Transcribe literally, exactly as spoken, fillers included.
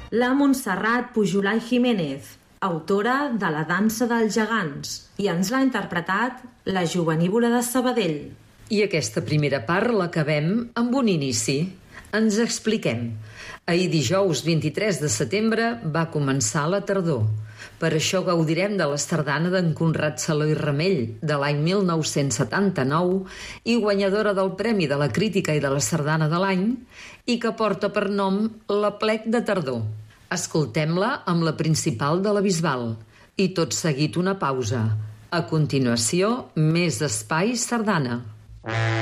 la Montserrat Pujolà i Jiménez, autora de La dansa dels gegants, i ens l'ha interpretat la Jovenívola de Sabadell. I aquesta primera part l'acabem amb un inici. Ens expliquem. Ahir dijous vint-i-tres de setembre va començar la tardor. Per això gaudirem de la sardana d'en Conrad Saló i Ramell, de l'any mil nou-cents setanta-nou i guanyadora del Premi de la Crítica i de la Sardana de l'any, i que porta per nom l'Aplec de Tardor. Escoltem-la amb la principal de la Bisbal i tot seguit una pausa. A continuació, més espai sardana.